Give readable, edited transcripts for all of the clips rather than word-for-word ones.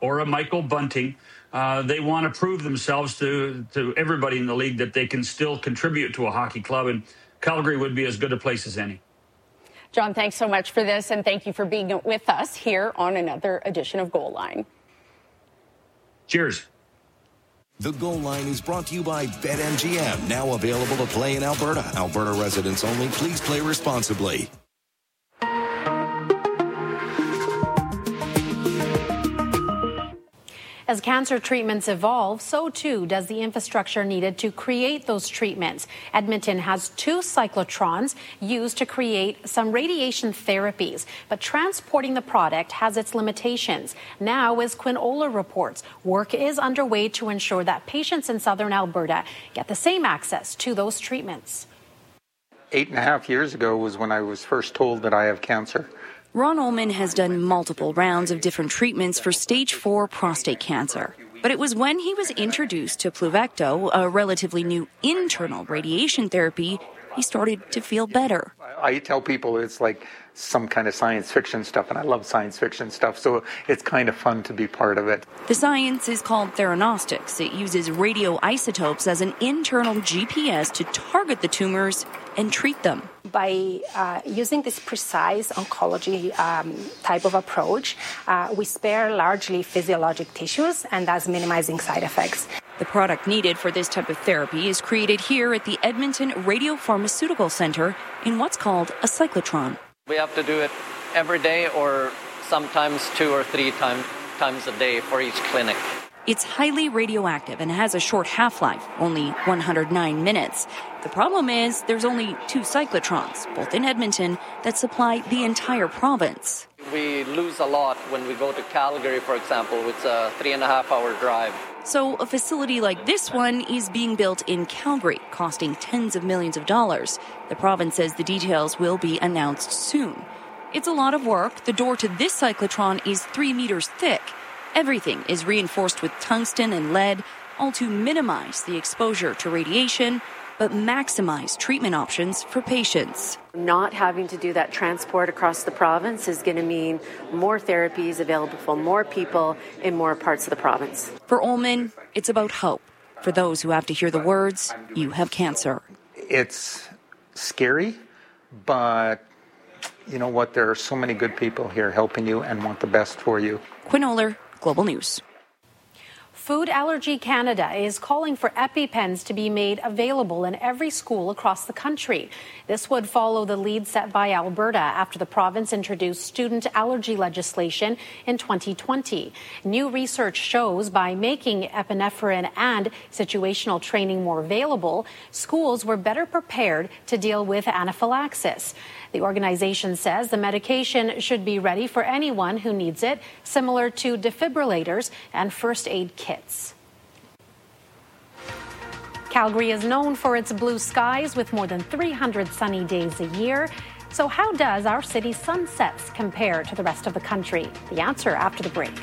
or a Michael Bunting. They want to prove themselves to everybody in the league that they can still contribute to a hockey club, and Calgary would be as good a place as any. John, thanks so much for this, and thank you for being with us here on another edition of Goal Line. Cheers. The Goal Line is brought to you by BetMGM, now available to play in Alberta. Alberta residents only. Please play responsibly. As cancer treatments evolve, so too does the infrastructure needed to create those treatments. Edmonton has 2 cyclotrons used to create some radiation therapies, but transporting the product has its limitations. Now, as Quinn Oler reports, work is underway to ensure that patients in southern Alberta get the same access to those treatments. 8.5 years ago was when I was first told that I have cancer. Ron Ullman has done multiple rounds of different treatments for stage 4 prostate cancer. But it was when he was introduced to Pluvecto, a relatively new internal radiation therapy, he started to feel better. I tell people it's like some kind of science fiction stuff, and I love science fiction stuff, so it's kind of fun to be part of it. The science is called theranostics. It uses radioisotopes as an internal GPS to target the tumors and treat them. By using this precise oncology type of approach, we spare largely physiologic tissues and thus minimizing side effects. The product needed for this type of therapy is created here at the Edmonton Radiopharmaceutical Center in what's called a cyclotron. We have to do it every day or sometimes 2 or 3 times a day for each clinic. It's highly radioactive and has a short half-life, only 109 minutes. The problem is there's only 2 cyclotrons, both in Edmonton, that supply the entire province. We lose a lot when we go to Calgary, for example. It's a 3.5-hour drive. So a facility like this one is being built in Calgary, costing tens of millions of dollars. The province says the details will be announced soon. It's a lot of work. The door to this cyclotron is 3 meters thick. Everything is reinforced with tungsten and lead, all to minimize the exposure to radiation, but maximize treatment options for patients. Not having to do that transport across the province is going to mean more therapies available for more people in more parts of the province. For Ullman, it's about hope. For those who have to hear the words, "You have cancer." It's scary, but you know what? There are so many good people here helping you and want the best for you. Quinn Oler, Global News. Food Allergy Canada is calling for EpiPens to be made available in every school across the country. This would follow the lead set by Alberta after the province introduced student allergy legislation in 2020. New research shows by making epinephrine and situational training more available, schools were better prepared to deal with anaphylaxis. The organization says the medication should be ready for anyone who needs it, similar to defibrillators and first aid kits. Calgary is known for its blue skies with more than 300 sunny days a year. So how does our city's sunsets compare to the rest of the country? The answer after the break.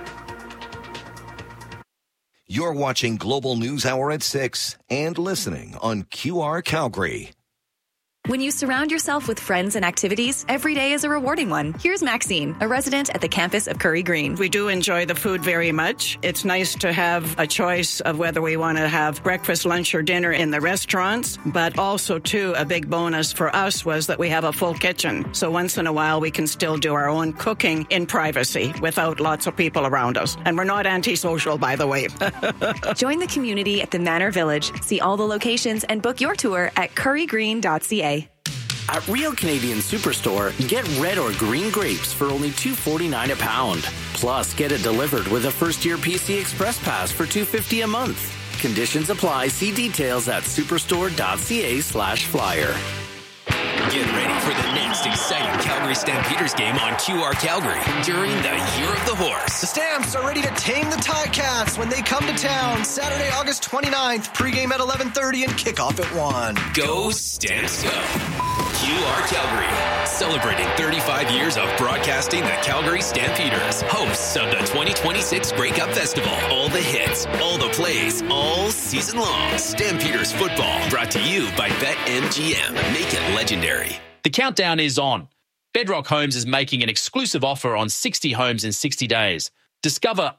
You're watching Global News Hour at 6 and listening on QR Calgary. When you surround yourself with friends and activities, every day is a rewarding one. Here's Maxine, a resident at the campus of Curry Green. We do enjoy the food very much. It's nice to have a choice of whether we want to have breakfast, lunch, or dinner in the restaurants. But also, too, a big bonus for us was that we have a full kitchen. So once in a while, we can still do our own cooking in privacy without lots of people around us. And we're not antisocial, by the way. Join the community at the Manor Village. See all the locations and book your tour at currygreen.ca. At Real Canadian Superstore, get red or green grapes for only $2.49 a pound. Plus, get it delivered with a first-year PC Express Pass for $2.50 a month. Conditions apply. See details at superstore.ca/flyer. Get ready for the next exciting Calgary Stampeders game on QR Calgary during the Year of the Horse. The Stamps are ready to tame the Ticats when they come to town Saturday, August 29th. Pregame at 11:30 and kickoff at 1. Go Stamps go. QR Calgary, celebrating 35 years of broadcasting the Calgary Stampeders, hosts of the 2026 Grey Cup Festival. All the hits, all the plays, all season long. Stampeders football, brought to you by BetMGM. Make it legendary. The countdown is on. Bedrock Homes is making an exclusive offer on 60 homes in 60 days. Discover